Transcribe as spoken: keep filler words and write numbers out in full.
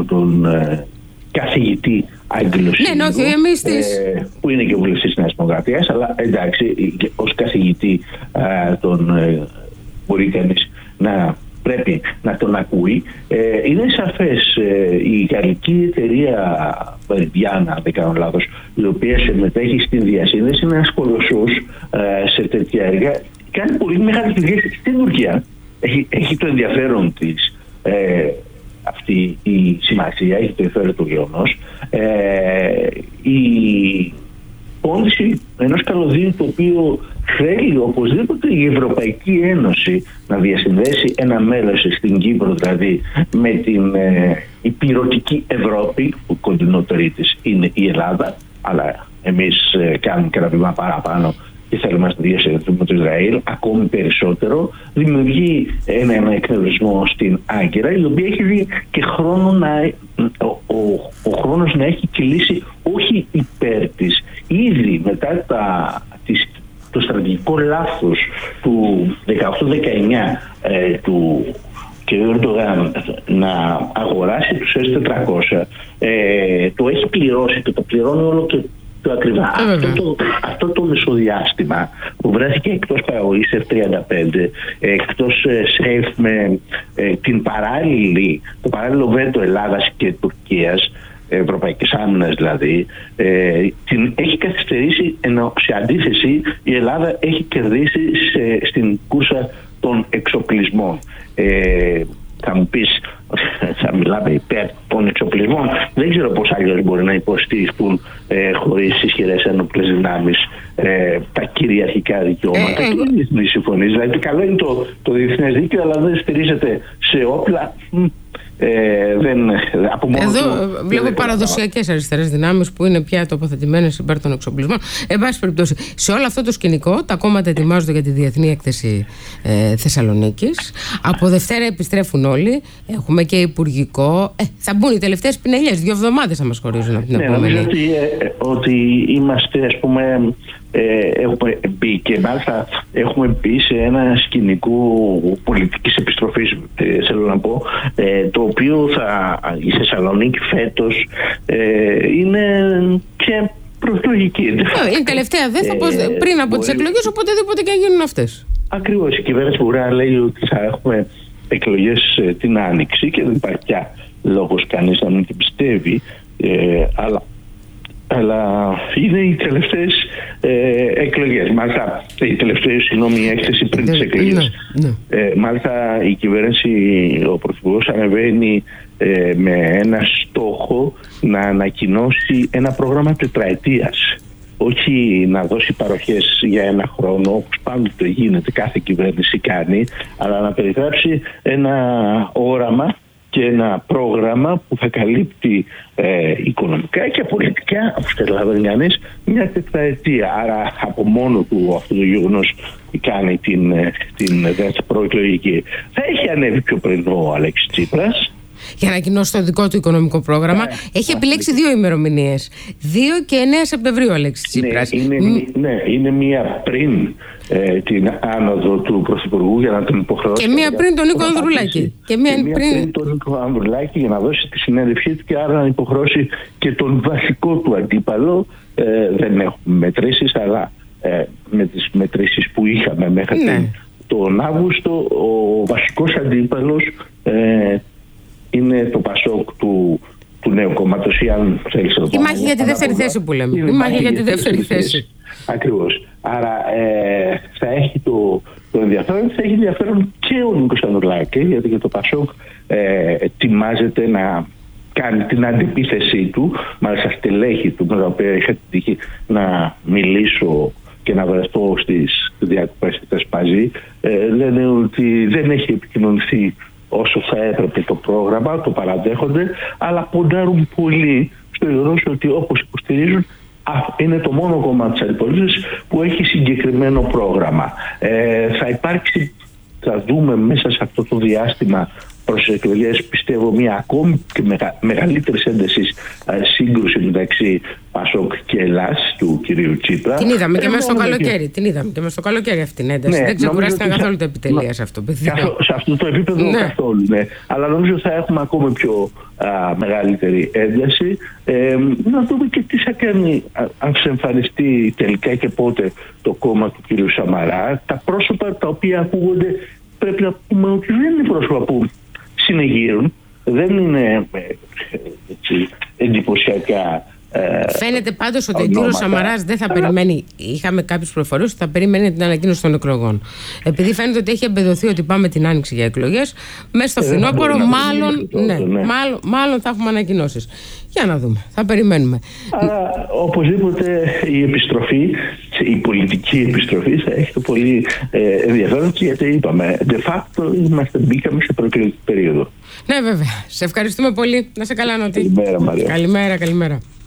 έχουμε τον ε, καθηγητή Άγγελο ναι, όχι, εμείς τις... ε, που είναι και βουλευτής της Νέας Δημοκρατίας, αλλά εντάξει, ως καθηγητή ε, τον ε, μπορεί κανείς να πρέπει να τον ακούει. Ε, είναι σαφές, ε, η γαλλική εταιρεία Meridiana, αν δεν κάνω λάθος, η οποία συμμετέχει στην διασύνδεση, είναι ένας κολοσσός ε, σε τέτοια έργα. Κάνει πολύ μεγάλη δουλειά στην Τουρκία. Έχει, έχει το ενδιαφέρον της ε, αυτή η σημασία, έχει το ενδιαφέρον του γεγονός. Ε, η πώληση ενός καλωδίου το οποίο θέλει οπωσδήποτε η Ευρωπαϊκή Ένωση να διασυνδέσει ένα μέρος στην Κύπρο, δηλαδή με την ε, υπηρετική Ευρώπη, που κοντινότερη της είναι η Ελλάδα, αλλά εμείς ε, κάνουμε και ένα βήμα παραπάνω και θέλουμε να διασυνδεθούμε με το Ισραήλ ακόμη περισσότερο, δημιουργεί ένα, ένα εκνευρισμό στην Άγκυρα, η οποία έχει δει και χρόνο να, ο, ο, ο χρόνος να έχει κυλήσει όχι υπέρ της. Ήδη μετά τα, τις, το στρατηγικό λάθος του δεκαοκτώ δεκαεννιά ε, του κ. Ερντογάν να αγοράσει τους ες τετρακόσια, ε, το έχει πληρώσει και το πληρώνει όλο και το ακριβά. Αυτό το, αυτό το μεσοδιάστημα που βρέθηκε εκτός παραγωγής εφ τριάντα πέντε, εκτός ε, σεφ με ε, την παράλληλη, το παράλληλο βέτο Ελλάδας και Τουρκίας, Ευρωπαϊκής Άμυνας δηλαδή, ε, την έχει καθυστερήσει, ενώ σε αντίθεση η Ελλάδα έχει κερδίσει σε, στην κούρσα των εξοπλισμών. Ε, θα μου πεις, θα μιλάμε υπέρ των εξοπλισμών. Δεν ξέρω πώς άλλοι μπορεί να υποστηριχτούν ε, χωρίς ισχυρές ένοπλες δυνάμεις ε, τα κυριαρχικά δικαιώματα ε, ε, και οι διεθνείς συμφωνίες. Δηλαδή, καλό είναι το, το διεθνές δίκαιο, αλλά δεν στηρίζεται σε όπλα. Ε, δεν, από μόνο Εδώ του, βλέπω παραδοσιακές αριστερές δυνάμεις που είναι πια τοποθετημένες υπέρ των εξοπλισμών. Εν πάση περιπτώσει, σε όλο αυτό το σκηνικό, τα κόμματα ετοιμάζονται για τη Διεθνή Έκθεση ε, Θεσσαλονίκης. Από Δευτέρα επιστρέφουν όλοι. Έχουμε και υπουργικό. Ε, θα μπουν οι τελευταίες πινελιές. Δύο εβδομάδες θα μας χωρίζουν από την ναι, επόμενη. Νομίζω ότι, ε, ότι είμαστε, ας πούμε, ε, έχουμε μπει και μάλιστα έχουμε μπει σε ένα σκηνικό πολιτικής επιστροφής, ε, θέλω να πω, ε, το οποίο θα, η Θεσσαλονίκη φέτος ε, είναι και προεκλογική. Είναι τελευταία δέθα, ε, πριν από τις εκλογές, οποτεδήποτε και αν γίνουν αυτές. Ακριβώς, η κυβέρνηση μπορεί να λέει ότι θα έχουμε εκλογές ε, την Άνοιξη και δεν υπάρχει πια λόγος κανείς να μην την πιστεύει, ε, αλλά αλλά είναι οι τελευταίες ε, εκλογές. Μάλιστα, η τελευταία, συγγνώμη, η έκθεση πριν τις εκλογές. Ναι, ναι. Ε, μάλιστα, η κυβέρνηση, ο Πρωθυπουργός ανεβαίνει ε, με ένα στόχο να ανακοινώσει ένα πρόγραμμα τετραετίας. Όχι να δώσει παροχές για ένα χρόνο, όπως πάντοτε γίνεται, κάθε κυβέρνηση κάνει, αλλά να περιγράψει ένα όραμα και ένα πρόγραμμα που θα καλύπτει ε, οικονομικά και πολιτικά, όπως καταλαβαίνει κανείς, μια τετραετία. Άρα από μόνο του αυτό το γεγονός κάνει την, την προεκλογική. Θα έχει ανέβει πιο πριν ο Αλέξης Τσίπρας για να ανακοινώσει το δικό του οικονομικό πρόγραμμα. Yeah, έχει yeah, επιλέξει yeah. δύο ημερομηνίες. δύο και εννέα Σεπτεμβρίου ο Αλέξης Τσίπρας. Ναι, είναι, mm. ναι, είναι μία πριν ε, την άνοδο του Πρωθυπουργού για να τον υποχρεώσει. Και μία πριν τον Νίκο Ανδρουλάκη. Και μία πριν... πριν τον Νίκο Ανδρουλάκη για να δώσει τη συνέντευξή του και άρα να υποχρεώσει και τον βασικό του αντίπαλο. Ε, δεν έχουμε μετρήσεις, αλλά ε, με τις μετρήσεις που είχαμε μέχρι ναι. τον Αύγουστο, ο βασικός αντίπαλος ε, είναι το Πασόκ του, του νέου κόμματος, ή αν θέλεις το η μάχη για τη δεύτερη θέση που λέμε. Η μάχη για τη δεύτερη θέση. Ακριβώς. Άρα ε, θα έχει το, το ενδιαφέρον, θα έχει ενδιαφέρον και ο Νίκος Ανδρουλάκης, γιατί και το Πασόκ ε, ετοιμάζεται να κάνει την αντιπίθεσή του, μάλιστα στελέχη του, με τα οποία είχα την τύχη να μιλήσω και να βρεθώ στις διακοπές της Θεσπαζή, ε, λένε ότι δεν έχει επικοινωνηθεί όσο θα έπρεπε το πρόγραμμα, το παραδέχονται, αλλά ποντάρουν πολύ στο γεγονός ότι, όπως υποστηρίζουν, είναι το μόνο κόμμα της αντιπολίτευσης που έχει συγκεκριμένο πρόγραμμα. Ε, θα υπάρξει, θα δούμε μέσα σε αυτό το διάστημα προς τις εκλογές, πιστεύω, μια ακόμη και μεγα, μεγαλύτερη ένταση σύγκρουση μεταξύ Πασόκ και Ελλάς του κυρίου Τσίπρα. Την είδαμε και μέσα στο καλοκαίρι. Και... Την είδαμε και μέσα στο καλοκαίρι αυτή την ένταση. Ναι, δεν ξεκουράστηκαν καθόλου τα επιτελεία σε αυτό. Σε αυτό το επίπεδο ναι. καθόλου. Ναι. Αλλά νομίζω θα έχουμε ακόμη πιο α, μεγαλύτερη ένταση. Ε, να δούμε και τι θα κάνει αν ξεμφανιστεί τελικά και πότε το κόμμα του κυρίου Σαμαρά. Τα πρόσωπα τα οποία ακούγονται, πρέπει να πούμε ότι δεν είναι πρόσωπα που συνεγείρουν, δεν είναι έτσι, εντυπωσιακά. Φαίνεται πάντως ότι ο κύριος Σαμαράς δεν θα αλλά... περιμένει. Είχαμε κάποιες πληροφορίες ότι θα περιμένει την ανακοίνωση των εκλογών. Επειδή φαίνεται ότι έχει εμπεδοθεί ότι πάμε την άνοιξη για εκλογές, μέσα στο φθινόπωρο μάλλον, ναι, ναι. μάλλον, μάλλον θα έχουμε ανακοινώσεις. Για να δούμε. Θα περιμένουμε. Αλλά οπωσδήποτε η επιστροφή, η πολιτική επιστροφή θα έχει το πολύ ε, ενδιαφέρον, γιατί είπαμε, de facto είμαστε, μπήκαμε σε προεκλογική περίοδο. Ναι, βέβαια. Σε ευχαριστούμε πολύ. Να σε καλά, Νότι. Καλημέρα, Μαρία. Καλημέρα, καλημέρα.